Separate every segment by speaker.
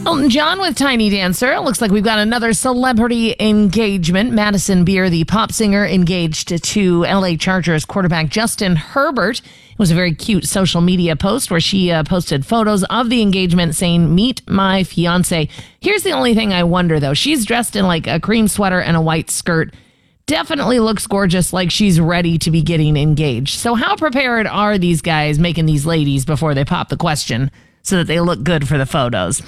Speaker 1: Elton John with Tiny Dancer. Looks like we've got another celebrity engagement. Madison Beer, the pop singer, engaged to LA Chargers quarterback Justin Herbert. It was a very cute social media post where she posted photos of the engagement saying, "Meet my fiance." Here's the only thing I wonder, though. She's dressed in like a cream sweater and a white skirt. Definitely looks gorgeous, like she's ready to be getting engaged. So how prepared are these guys making these ladies before they pop the question so that they look good for the photos?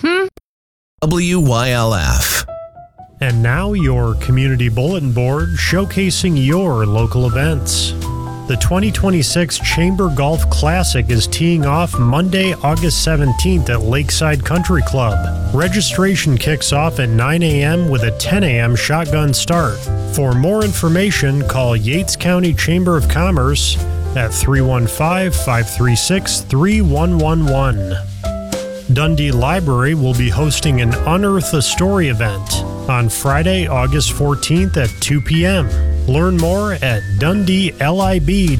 Speaker 2: WYLF.
Speaker 3: And now your community bulletin board showcasing your local events. The 2026 Chamber Golf Classic is teeing off Monday, August 17th at Lakeside Country Club. Registration kicks off at 9 a.m. with a 10 a.m. shotgun start. For more information, call Yates County Chamber of Commerce at 315-536-3111. Dundee Library will be hosting an Unearth a Story event on Friday, August 14th at 2 p.m. Learn more at dundeelib.org.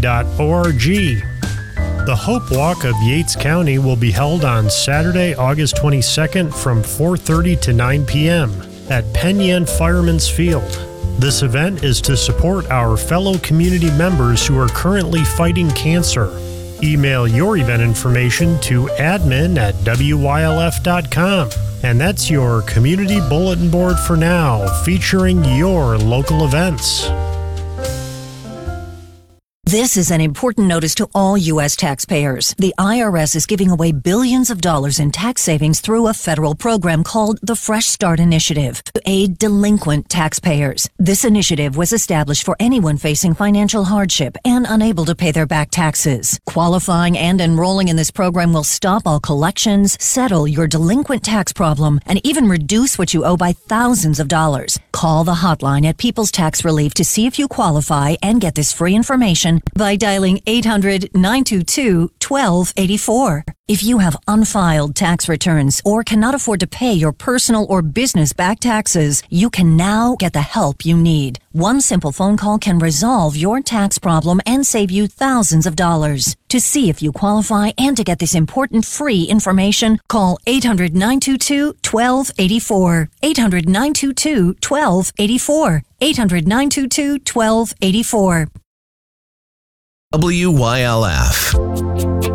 Speaker 3: The Hope Walk of Yates County will be held on Saturday, August 22nd from 4:30 to 9 p.m. at Penn Yan Fireman's Field. This event is to support our fellow community members who are currently fighting cancer. Email your event information to admin@wylf.com. And that's your community bulletin board for now, featuring your local events.
Speaker 4: This is an important notice to all U.S. taxpayers. The IRS is giving away billions of dollars in tax savings through a federal program called the Fresh Start Initiative to aid delinquent taxpayers. This initiative was established for anyone facing financial hardship and unable to pay their back taxes. Qualifying and enrolling in this program will stop all collections, settle your delinquent tax problem, and even reduce what you owe by thousands of dollars. Call the hotline at People's Tax Relief to see if you qualify and get this free information by dialing 800-922-1284. If you have unfiled tax returns or cannot afford to pay your personal or business back taxes, you can now get the help you need. One simple phone call can resolve your tax problem and save you thousands of dollars. To see if you qualify and to get this important free information, call 800-922-1284. 800-922-1284. 800-922-1284.
Speaker 2: WYLF.